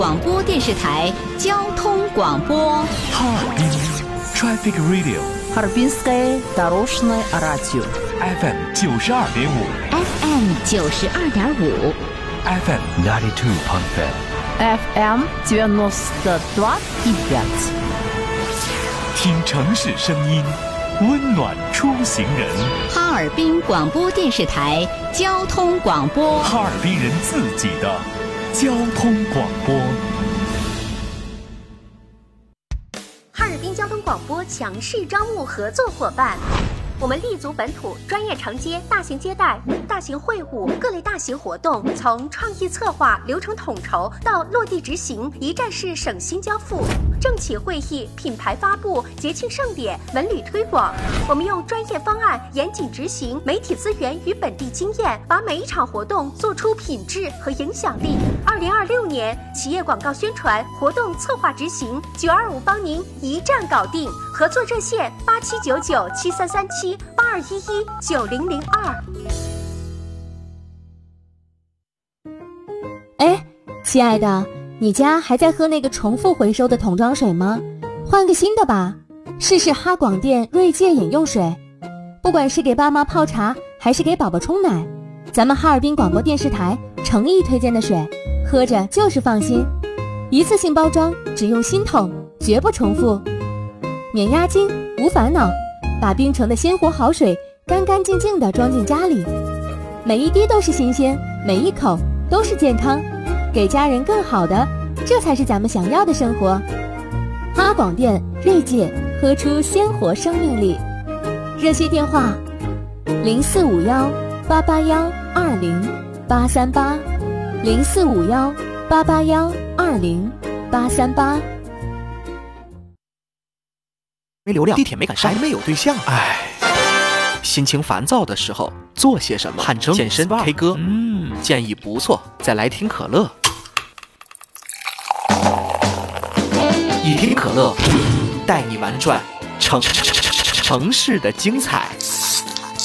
广播电视台交通广播。 哈尔滨 Traffic Radio， Harbinskое дорожное радио FM 92.5 FM 92.5 FM 92.5 FM 92.5。 听城市声音，温暖出行人。 哈尔滨广播电视台交通广播， 哈尔滨人自己的交通广播。 哈尔滨交通广播强势招募合作伙伴。我们立足本土，专业承接大型接待、大型会晤、各类大型活动，从创意策划、流程统筹到落地执行，一站式省心交付。政企会议、品牌发布、节庆盛典、文旅推广，我们用专业方案严谨执行，媒体资源与本地经验，把每一场活动做出品质和影响力。2026年企业广告宣传活动策划执行，925帮您一站搞定。合作热线8799733782119002。 哎，亲爱的，你家还在喝那个重复回收的桶装水吗？换个新的吧，试试哈广电锐界饮用水。不管是给爸妈泡茶，还是给宝宝冲奶，咱们哈尔滨广播电视台诚意推荐的水，喝着就是放心。一次性包装，只用新桶，绝不重复。免押金，无烦恼，把冰城的鲜活好水干干净净地装进家里，每一滴都是新鲜，每一口都是健康，给家人更好的，这才是咱们想要的生活。哈广电锐界，喝出鲜活生命力。热线电话0451881838，0451881838。 没流量，地铁没赶上，还没有对象，哎，心情烦躁的时候做些什么？汗蒸、健身、K 歌，建议不错，再来听可乐。一听可乐，带你玩转城市的精彩。